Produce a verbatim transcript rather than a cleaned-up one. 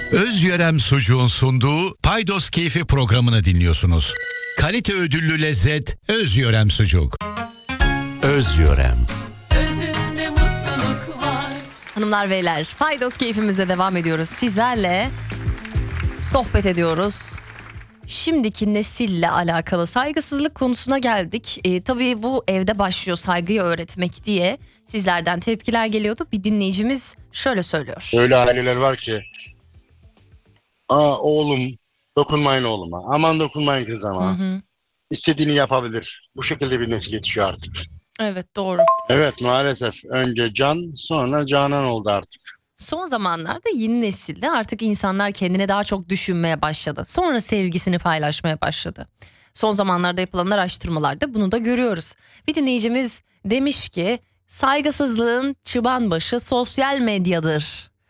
Özyörem Sucuğun sunduğu Paydos Keyfi programını dinliyorsunuz. Kalite ödüllü lezzet Özyörem Sucuk. Özyörem. Özünde mutluluk var. Hanımlar beyler, Paydos Keyfimizde devam ediyoruz. Sizlerle sohbet ediyoruz. Şimdiki nesille alakalı saygısızlık konusuna geldik. E, tabii bu evde başlıyor saygıyı öğretmek diye sizlerden tepkiler geliyordu. Bir dinleyicimiz şöyle söylüyor. Öyle aileler var ki, aa oğlum dokunmayın oğluma, aman dokunmayın kızıma. Hı hı. İstediğini yapabilir. Bu şekilde bir nesil yetişiyor artık. Evet, doğru. Evet, maalesef önce can, sonra canan oldu artık. Son zamanlarda yeni nesilde artık insanlar kendine daha çok düşünmeye başladı. Sonra sevgisini paylaşmaya başladı. Son zamanlarda yapılan araştırmalarda bunu da görüyoruz. Bir dinleyicimiz demiş ki saygısızlığın çıban başı sosyal medyadır.